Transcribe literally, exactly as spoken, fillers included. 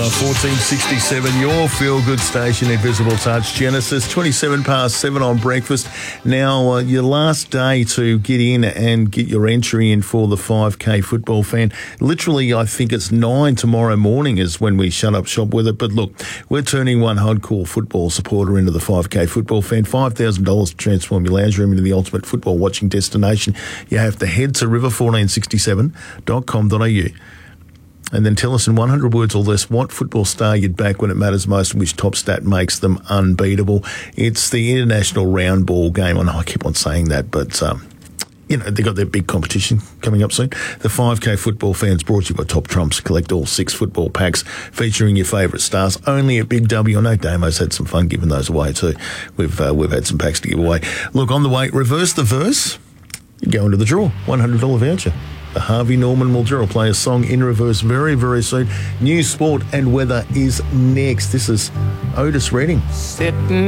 Uh, fourteen sixty-seven, your feel-good station, Invisible Touch. Genesis, twenty-seven past seven on breakfast. Now, uh, your last day to get in and get your entry in for the five K football fan. Literally, I think it's nine tomorrow morning is when we shut up shop with it. But look, we're turning one hardcore football supporter into the five K football fan. five thousand dollars to transform your lounge room into the ultimate football watching destination. You have to head to river fourteen sixty-seven dot com dot a u. And then tell us in one hundred words or less what football star you'd back when it matters most and which top stat makes them unbeatable. It's the international round ball game. I know I keep on saying that, but, um, you know, they've got their big competition coming up soon. The five K football fans brought to you by Top Trumps. Collect all six football packs featuring your favourite stars only at Big W. I know Damo's had some fun giving those away too. We've, uh, we've had some packs to give away. Look, on the way, reverse the verse. You go into the draw. one hundred dollars voucher. The Harvey Norman will draw. Play a song in reverse very, very soon. News, sport and weather is next. This is Otis Redding. Sitting